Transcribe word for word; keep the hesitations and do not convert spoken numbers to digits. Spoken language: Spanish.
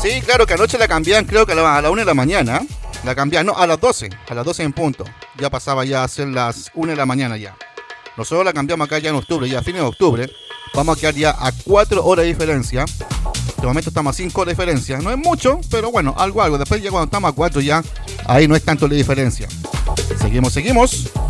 Sí, claro que anoche la cambiaban, creo que a la, a la una de la mañana. La cambiaban, no, a las doce, a las doce en punto. Ya pasaba ya a ser las una de la mañana ya. Nosotros la cambiamos acá ya en octubre, ya a fines de octubre. Vamos a quedar ya a cuatro horas de diferencia. De momento estamos a cinco horas de diferencia. No es mucho, pero bueno, algo, algo. Después ya cuando estamos a cuatro ya, ahí no es tanto la diferencia. Seguimos, seguimos.